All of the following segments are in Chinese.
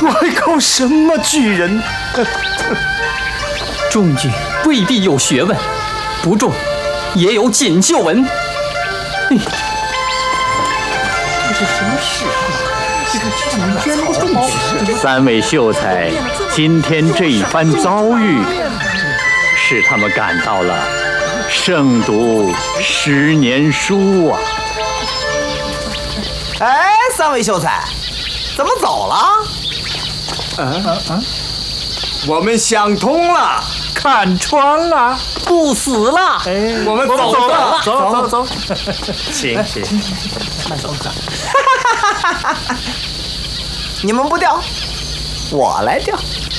我还靠什么巨人？ 中举未必有学问，不中也有锦绣文。这是什么事啊？这个居然能够中举！ 三位秀才今天这一番遭遇，使他们感到了胜读10年书啊！ 哎，三位秀才，怎么走了？ 我们想通了，看穿了， 不死了。 我们走了，走， 请。 慢走。 你们不掉，我来掉。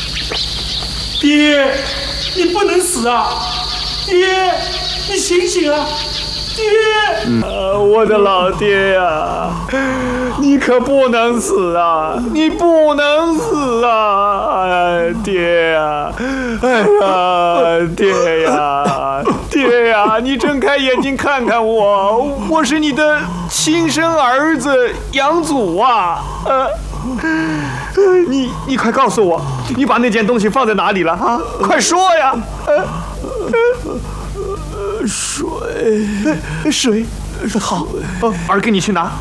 爹，你不能死啊！爹，你醒醒啊！爹， 我的老爹呀，你可不能死啊！你不能死啊！哎，爹呀，哎呀，爹呀，爹呀，你睁开眼睛看看我，我是你的亲生儿子杨祖啊！你快告诉我，你把那件东西放在哪里了啊？快说呀！水，好，儿给你去拿，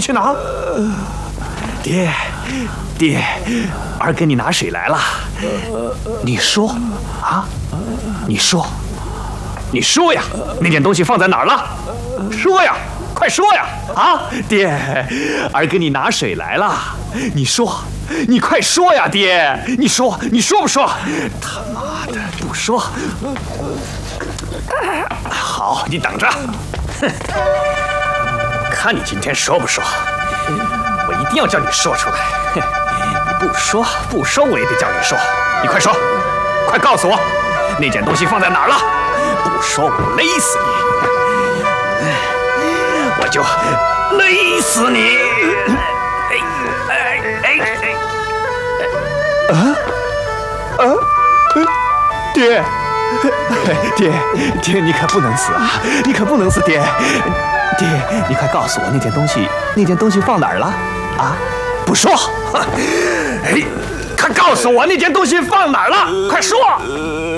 爹，儿给你拿水来了。你说啊，你说呀，那件东西放在哪儿了？说呀，快说呀！啊，爹，儿给你拿水来了。你说，你快说呀，爹，你说不说？他妈的，不说。好，你等着，哼，看你今天说不说？我一定要叫你说出来。哼，你不说，我也得叫你说。你快说，快告诉我，那件东西放在哪儿了？不说，我勒死你！我就勒死你！爹，你可不能死啊！你可不能死，爹，你快告诉我那件东西放哪儿了？啊，不说！哎，快告诉我那件东西放哪儿了？快说！